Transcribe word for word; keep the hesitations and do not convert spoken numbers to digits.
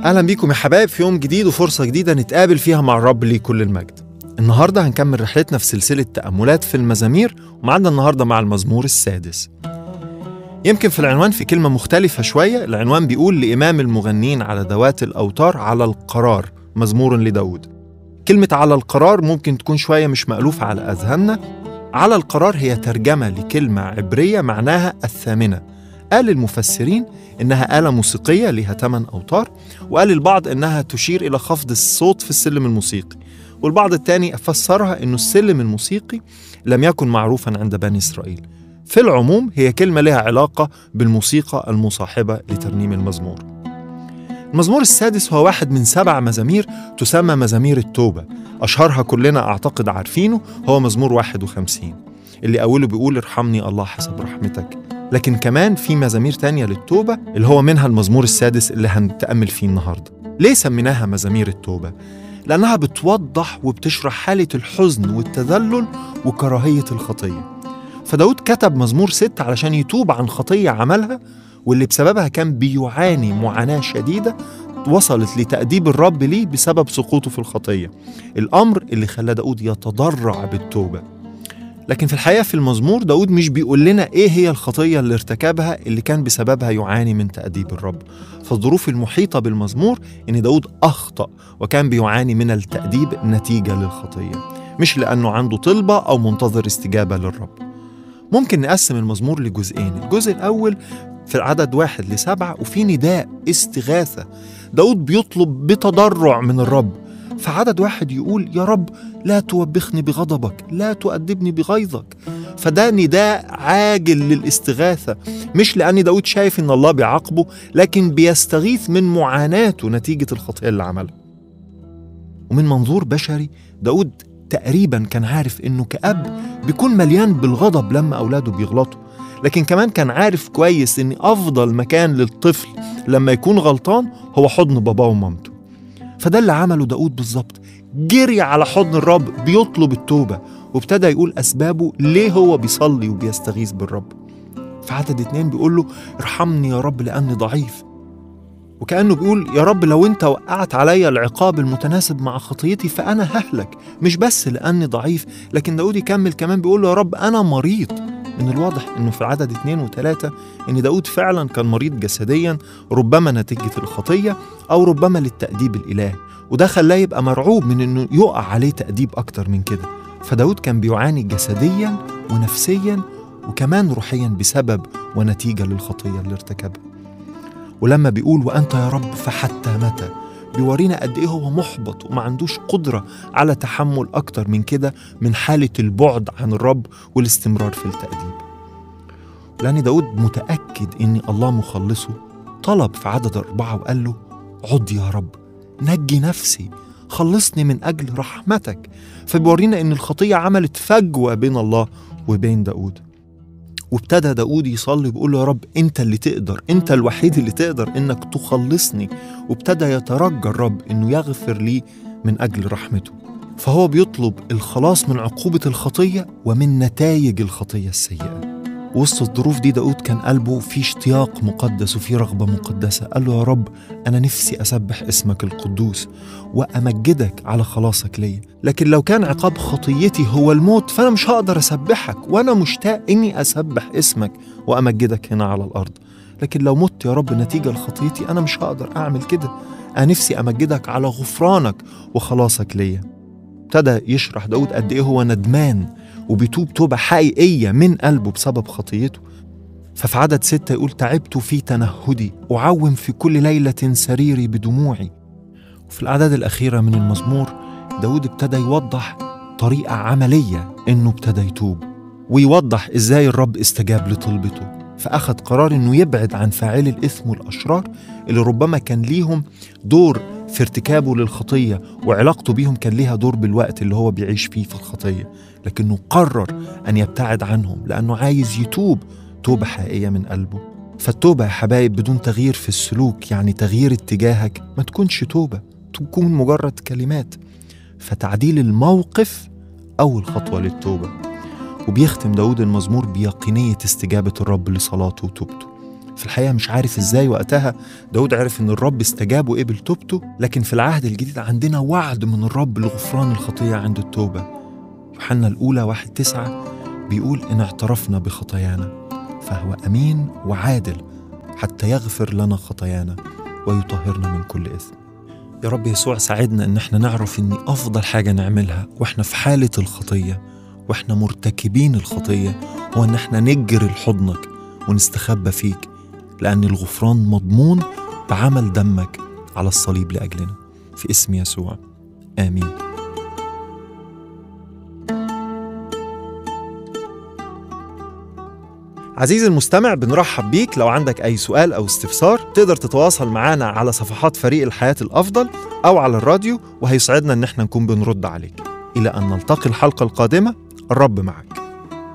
أهلا بيكم يا حبايب في يوم جديد وفرصة جديدة نتقابل فيها مع الرب ليه كل المجد. النهاردة هنكمل رحلتنا في سلسلة تأملات في المزامير، ومعنا النهاردة مع المزمور السادس. يمكن في العنوان في كلمة مختلفة شوية. العنوان بيقول لإمام المغنين على ذوات الأوتار على القرار، مزمور لداود. كلمة على القرار ممكن تكون شوية مش مألوفة على أذهاننا. على القرار هي ترجمة لكلمة عبرية معناها الثامنة. قال المفسرين إنها آلة موسيقية لها ثمان أوتار، وقال البعض إنها تشير إلى خفض الصوت في السلم الموسيقي، والبعض الثاني فسرها إنه السلم الموسيقي لم يكن معروفا عند بني إسرائيل. في العموم هي كلمة لها علاقة بالموسيقى المصاحبة لترنيم المزمور. المزمور السادس هو واحد من سبع مزامير تسمى مزامير التوبة. أشهرها كلنا أعتقد عارفينه هو مزمور واحد وخمسين اللي أوله بيقول ارحمني الله حسب رحمتك. لكن كمان في مزامير تانية للتوبة اللي هو منها المزمور السادس اللي هنتأمل فيه النهاردة. ليه سميناها مزامير التوبة؟ لأنها بتوضح وبتشرح حالة الحزن والتذلل وكراهية الخطية. فداود كتب مزمور ست علشان يتوب عن خطية عملها، واللي بسببها كان بيعاني معاناة شديدة وصلت لتأديب الرب ليه بسبب سقوطه في الخطية، الأمر اللي خلى داود يتضرع بالتوبة. لكن في الحقيقة في المزمور داود مش بيقول لنا إيه هي الخطية اللي ارتكبها اللي كان بسببها يعاني من تأديب الرب. فالظروف المحيطة بالمزمور إن داود أخطأ وكان بيعاني من التأديب نتيجة للخطية، مش لأنه عنده طلبة أو منتظر استجابة للرب. ممكن نقسم المزمور لجزئين. الجزء الأول في العدد واحد لسبعة وفي نداء استغاثة. داود بيطلب بتضرع من الرب. فعدد واحد يقول يا رب لا توبخني بغضبك، لا تؤدبني بغيظك. فده نداء عاجل للاستغاثة، مش لأن داود شايف إن الله بيعاقبه، لكن بيستغيث من معاناته نتيجة الخطيئة اللي عملها. ومن منظور بشري داود تقريبا كان عارف إنه كأب بيكون مليان بالغضب لما أولاده بيغلطوا، لكن كمان كان عارف كويس إن أفضل مكان للطفل لما يكون غلطان هو حضن باباه ومامته. فده اللي عمله داود بالظبط، جري على حضن الرب بيطلب التوبة، وابتدى يقول أسبابه ليه هو بيصلي وبيستغيث بالرب. في عدد اتنين بيقول له ارحمني يا رب لأني ضعيف، وكأنه بيقول يا رب لو انت وقعت عليا العقاب المتناسب مع خطيتي فأنا ههلك، مش بس لأني ضعيف. لكن داود يكمل كمان بيقول له يا رب أنا مريض. من الواضح انه في عدد اتنين وتلاتة ان داود فعلا كان مريض جسديا، ربما نتيجة الخطية او ربما للتأديب الالهي، وده خلاه يبقى مرعوب من انه يقع عليه تأديب اكتر من كده. فداود كان بيعاني جسديا ونفسيا وكمان روحيا بسبب ونتيجة للخطية اللي ارتكبها. ولما بيقول وانت يا رب فحتى متى، بيورينا قد ايه هو محبط وما عندوش قدرة على تحمل اكتر من كده من حالة البعد عن الرب والاستمرار في التأديب. لأن داود متأكد ان الله مخلصه، طلب في عدد أربعة وقال له عد يا رب نجي نفسي، خلصني من أجل رحمتك. فبيورينا ان الخطية عملت فجوة بين الله وبين داود. وابتدى داود يصلي ويقول له يا رب انت اللي تقدر، انت الوحيد اللي تقدر انك تخلصني. وابتدى يترجى الرب انه يغفر لي من اجل رحمته. فهو بيطلب الخلاص من عقوبة الخطية ومن نتائج الخطية السيئة. وسط الظروف دي داود كان قلبه فيه اشتياق مقدس وفيه رغبة مقدسة. قال له يا رب أنا نفسي أسبح اسمك القدوس وأمجدك على خلاصك لي، لكن لو كان عقاب خطيتي هو الموت فأنا مش هقدر أسبحك، وأنا مشتاق إني أسبح اسمك وأمجدك هنا على الأرض. لكن لو مت يا رب نتيجة لخطيتي أنا مش هقدر أعمل كده. أنا نفسي أمجدك على غفرانك وخلاصك لي. ابتدى يشرح داود قد إيه هو ندمان وبيتوب توبة حقيقية من قلبه بسبب خطيته. ففي عدد ستة يقول تعبت في تنهدي، أعوم في كل ليلة سريري بدموعي. وفي الأعداد الأخيرة من المزمور داود ابتدى يوضح طريقة عملية إنه ابتدى يتوب، ويوضح إزاي الرب استجاب لطلبته. فأخذ قرار إنه يبعد عن فاعلي الإثم والأشرار اللي ربما كان ليهم دور في ارتكابه للخطية، وعلاقته بيهم كان ليها دور بالوقت اللي هو بيعيش فيه في الخطية. لكنه قرر أن يبتعد عنهم لأنه عايز يتوب توبة حقيقية من قلبه. فالتوبة يا حبايب بدون تغيير في السلوك، يعني تغيير اتجاهك، ما تكونش توبة، تكون مجرد كلمات. فتعديل الموقف أول خطوة للتوبة. وبيختم داود المزمور بيقينية استجابة الرب لصلاته وتوبته. في الحقيقة مش عارف إزاي وقتها داود عرف إن الرب استجاب وقبل توبته، لكن في العهد الجديد عندنا وعد من الرب لغفران الخطية عند التوبة. يوحنا الأولى واحد تسعة بيقول إن اعترفنا بخطايانا فهو أمين وعادل حتى يغفر لنا خطايانا ويطهرنا من كل إثم. يا رب يسوع ساعدنا إن احنا نعرف إن أفضل حاجة نعملها وإحنا في حالة الخطية وإحنا مرتكبين الخطية هو إن احنا نجري لحضنك ونستخبى فيك، لأن الغفران مضمون بعمل دمك على الصليب لأجلنا. في اسم يسوع آمين. عزيزي المستمع، بنرحب بيك. لو عندك أي سؤال أو استفسار تقدر تتواصل معنا على صفحات فريق الحياة الأفضل أو على الراديو، وهيسعدنا إن احنا نكون بنرد عليك. إلى أن نلتقي الحلقة القادمة، الرب معك.